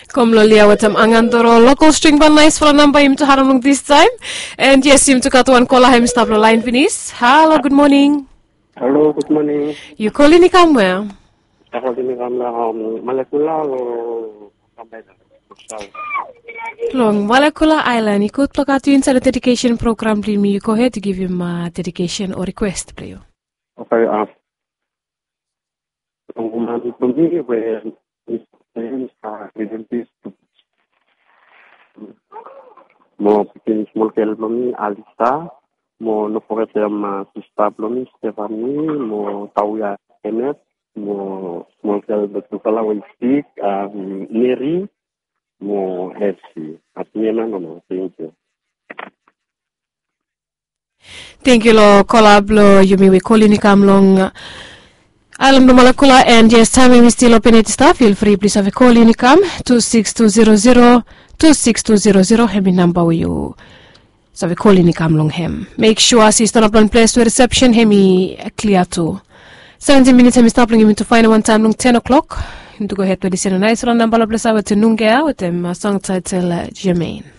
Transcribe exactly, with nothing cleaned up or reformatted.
Kom lolia watam angandoro local string ban nice for a number him to haramung this time. And yes, him to katuan kola him stop the line finis. Hello, good morning. Hello, good morning. You calling ni kamwhere? Ako din kami um Malekula o Kambayda. Long Malekula Island. You could plug out you inside the dedication program. Please, me you go ahead to give him a dedication or request, please. Okay. Uh, um, for me, when it's uh, within this, mo bikin small album Alista, mo no forget am sista blomi Stephanie, mo Tauya Kenneth, mo small album Tukala Wenstik, um, Neri, mo Hersi. At niya no, thank you. Thank you, lo collab lo yumi we calling come long. Island no Malekula and yes, time we still open it staff. Feel free, please have a call in come two six two zero zero two six two zero zero. Hemi number we you. So we call in come long hem. Make sure system up on place to reception hemi clear too. Seventeen minutes hemi stop long to find one time long ten o'clock. To go ahead to listen a nice round number of place out to Nungea with them song title Jermaine.